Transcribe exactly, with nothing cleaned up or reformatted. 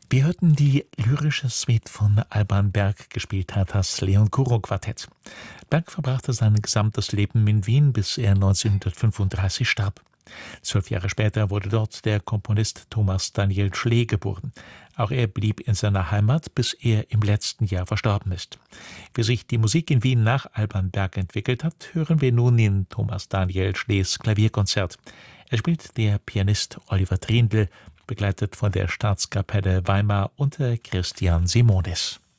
Wir hörten die lyrische Suite von Alban Berg, gespielt hat das Leon Kuro Quartett. Berg verbrachte sein gesamtes Leben in Wien, bis er neunzehnhundertfünfunddreißig starb. Zwölf Jahre später wurde dort der Komponist Thomas Daniel Schlee geboren. Auch er blieb in seiner Heimat, bis er im letzten Jahr verstorben ist. Wie sich die Musik in Wien nach Alban Berg entwickelt hat, hören wir nun in Thomas Daniel Schlees Klavierkonzert. Er spielt der Pianist Oliver Trindl, begleitet von der Staatskapelle Weimar unter Christian Simonis.